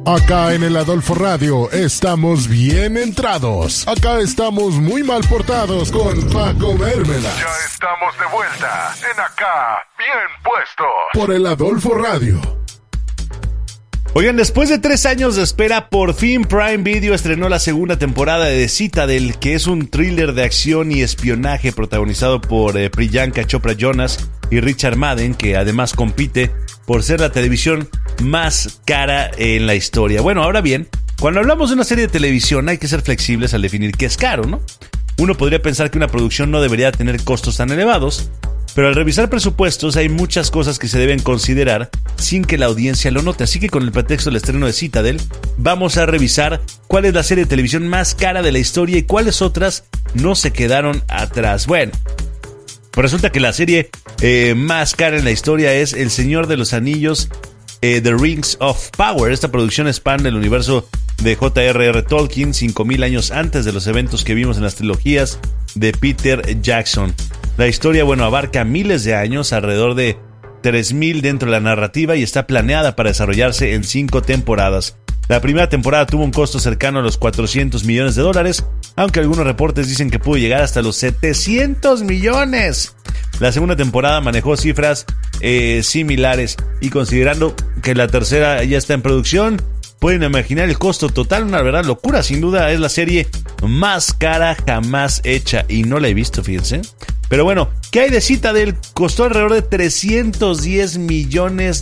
Acá en el Adolfo Radio estamos bien entrados. Acá estamos muy mal portados con Paco Mérmela. Ya estamos de vuelta en Acá Bien Puestos por el Adolfo Radio. Oigan, después de 3 años de espera, por fin Prime Video estrenó la segunda temporada de The Citadel, que es un thriller de acción y espionaje protagonizado por Priyanka Chopra Jonas y Richard Madden, que además compite por ser la televisión más cara en la historia. Bueno, ahora bien, cuando hablamos de una serie de televisión hay que ser flexibles al definir qué es caro, ¿no? Uno podría pensar que una producción no debería tener costos tan elevados, pero al revisar presupuestos hay muchas cosas que se deben considerar sin que la audiencia lo note. Así que con el pretexto del estreno de Citadel, vamos a revisar cuál es la serie de televisión más cara de la historia y cuáles otras no se quedaron atrás. Bueno, pues resulta que la serie más cara en la historia es El Señor de los Anillos, The Rings of Power. Esta producción expande el universo de J.R.R. Tolkien 5000 años antes de los eventos que vimos en las trilogías de Peter Jackson. La historia, abarca miles de años, alrededor de 3000 dentro de la narrativa, y está planeada para desarrollarse en 5 temporadas. La primera temporada tuvo un costo cercano a los $400 millones, aunque algunos reportes dicen que pudo llegar hasta los $700 millones. La segunda temporada manejó cifras similares, y considerando que la tercera ya está en producción, pueden imaginar el costo total. Una verdad locura. Sin duda es la serie más cara jamás hecha, y no la he visto, fíjense. Pero bueno, ¿qué hay de Citadel? Costó alrededor de $310 millones.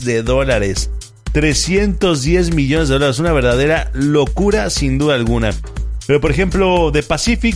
$310 millones, una verdadera locura sin duda alguna. Pero por ejemplo, The Pacific